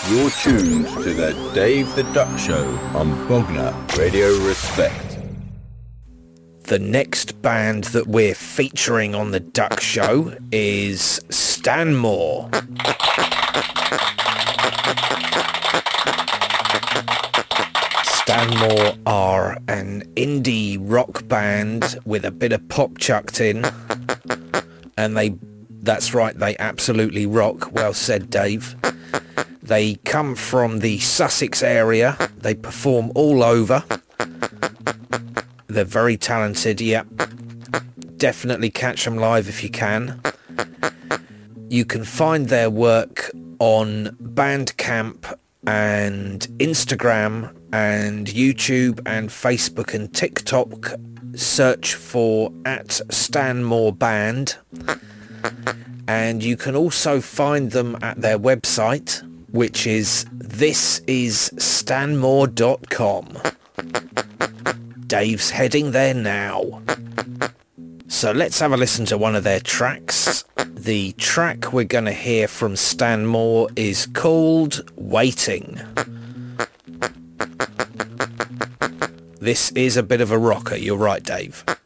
You're tuned to the Dave the Duck Show on Bogner Radio Respect. The next band that we're featuring on the Duck Show is Stanmore. Stanmore are an indie rock band with a bit of pop chucked in, and that's right, they absolutely rock. Well said, Dave. They come from the Sussex area. They perform all over. They're very talented, yeah. Definitely catch them live if you can. You can find their work on Bandcamp and Instagram and YouTube and Facebook and TikTok. Search for @StanmoreBand. And you can also find them at their website, which is thisisstanmore.com. Dave's heading there now. So let's have a listen to one of their tracks. The track we're going to hear from Stanmore is called Waiting. This is a bit of a rocker, you're right, Dave.